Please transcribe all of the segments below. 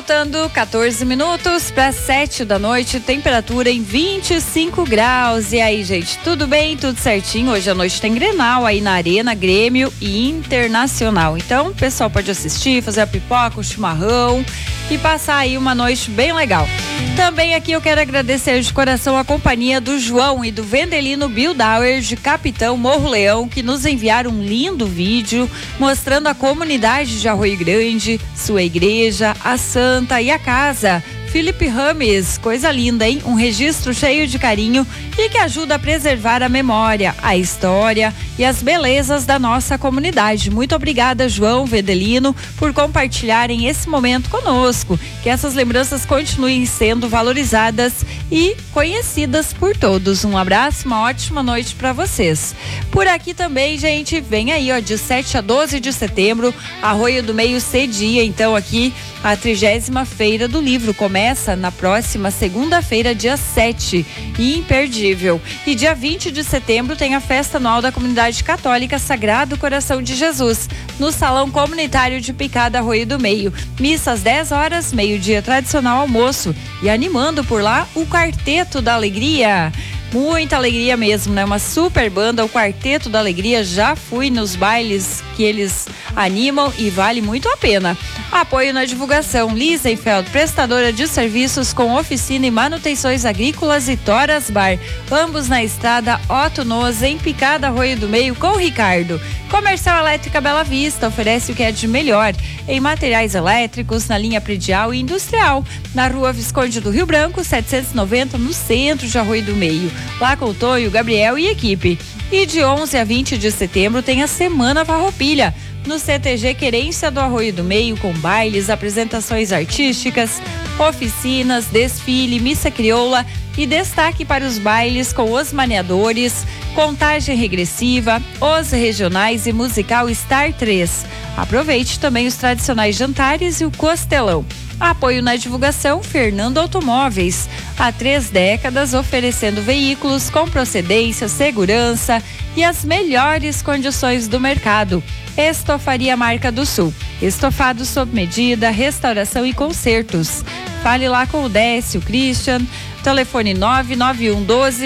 Faltando 14 minutos para 7 da noite, temperatura em 25 graus. E aí, gente, tudo bem? Tudo certinho? Hoje à noite tem Grenal aí na Arena, Grêmio e Internacional. Então, o pessoal pode assistir, fazer a pipoca, o chimarrão e passar aí uma noite bem legal. Também aqui eu quero agradecer de coração a companhia do João e do Vendelino Bildauer de Capitão Morro Leão, que nos enviaram um lindo vídeo mostrando a comunidade de Arroio Grande, sua igreja, a Santa e a casa. Felipe Rames, coisa linda, hein? Um registro cheio de carinho e que ajuda a preservar a memória, a história e as belezas da nossa comunidade. Muito obrigada, João, Vendelino, por compartilharem esse momento conosco. Que essas lembranças continuem sendo valorizadas e conhecidas por todos. Um abraço, uma ótima noite para vocês. Por aqui também, gente, vem aí, ó, de 7 a 12 de setembro, Arroio do Meio cedia, então aqui a 30ª Feira do Livro começa na próxima segunda-feira, dia 7, imperdível. E dia 20 de setembro tem a festa anual da comunidade católica Sagrado Coração de Jesus, no Salão Comunitário de Picada, Arroio do Meio. Missa às 10 horas, meio-dia tradicional almoço. E animando por lá o Quarteto da Alegria. Muita alegria mesmo, né? Uma super banda, o Quarteto da Alegria. Já fui nos bailes que eles animam e vale muito a pena. Apoio na divulgação: Lisenfeld, prestadora de serviços com oficina e manutenções agrícolas, e Toras Bar, ambos na estrada Otto Noz, em Picada, Arroio do Meio, com o Ricardo. Comercial Elétrica Bela Vista oferece o que é de melhor em materiais elétricos na linha predial e industrial, na Rua Visconde do Rio Branco, 790, no centro de Arroio do Meio. Lá com o Tonho, Gabriel e equipe. E de 11 a 20 de setembro tem a Semana Farroupilha, no CTG Querência do Arroio do Meio, com bailes, apresentações artísticas, oficinas, desfile, missa crioula e destaque para os bailes com os Maneadores, contagem regressiva, os regionais e musical Star 3. Aproveite também os tradicionais jantares e o costelão. Apoio na divulgação: Fernando Automóveis, há 3 décadas oferecendo veículos com procedência, segurança e as melhores condições do mercado. Estofaria Marca do Sul, estofados sob medida, restauração e consertos. Fale lá com o Décio, Christian, telefone 991 12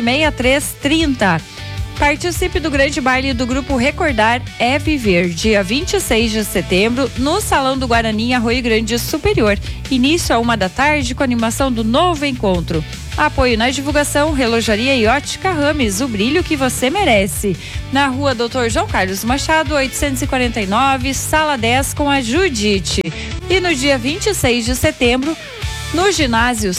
6330. Participe do grande baile do Grupo Recordar é Viver, dia 26 de setembro, no Salão do Guarani, Arroio Grande Superior. Início a 1 da tarde, com animação do novo encontro. Apoio na divulgação: Relojaria e Ótica Rames, o brilho que você merece. Na Rua Dr. João Carlos Machado, 849, Sala 10, com a Judite. E no dia 26 de setembro, no ginásio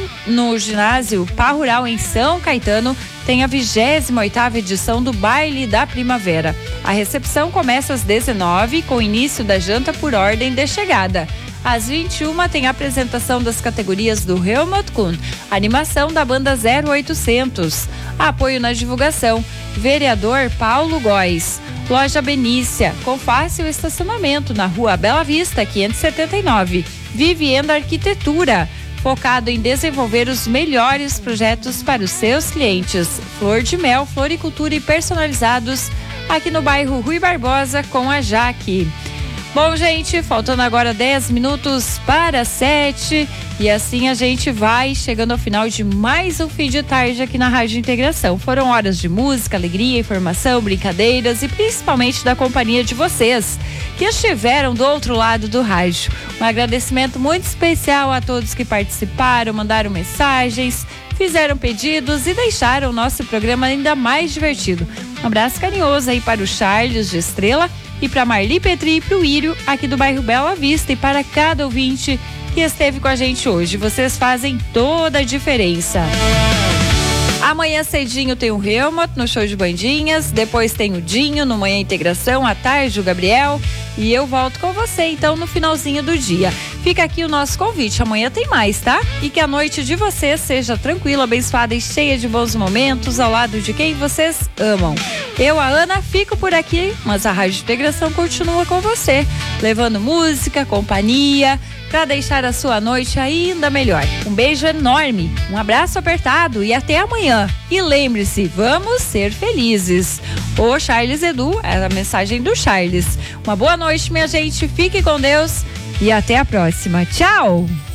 Pá Rural em São Caetano, tem a 28ª edição do Baile da Primavera. A recepção começa às 19, com início da janta por ordem de chegada. Às 21 tem a apresentação das categorias do Helmut Kuhn, animação da banda 0800. Apoio na divulgação: vereador Paulo Góes. Loja Benícia, com fácil estacionamento na Rua Bela Vista, 579. Vivienda Arquitetura, focado em desenvolver os melhores projetos para os seus clientes. Flor de mel, floricultura e personalizados, aqui no bairro Rui Barbosa, com a Jaque. Bom, gente, faltando agora 10 minutos para 7, e assim a gente vai chegando ao final de mais um fim de tarde aqui na Rádio Integração. Foram horas de música, alegria, informação, brincadeiras e principalmente da companhia de vocês que estiveram do outro lado do rádio. Um agradecimento muito especial a todos que participaram, mandaram mensagens, fizeram pedidos e deixaram o nosso programa ainda mais divertido. Um abraço carinhoso aí para o Charles de Estrela e para Marli Petri e para o Írio, aqui do bairro Bela Vista, e para cada ouvinte que esteve com a gente hoje. Vocês fazem toda a diferença. Amanhã cedinho tem o Helmut no show de bandinhas, depois tem o Dinho no Manhã Integração, à tarde o Gabriel, e eu volto com você então no finalzinho do dia. Fica aqui o nosso convite, amanhã tem mais, tá? E que a noite de vocês seja tranquila, abençoada e cheia de bons momentos ao lado de quem vocês amam. Eu, a Ana, fico por aqui, mas a Rádio Integração continua com você, levando música, companhia, para deixar a sua noite ainda melhor. Um beijo enorme, um abraço apertado e até amanhã. E lembre-se, vamos ser felizes. O Charles Edu, é a mensagem do Charles. Uma boa noite, minha gente, fique com Deus e até a próxima. Tchau!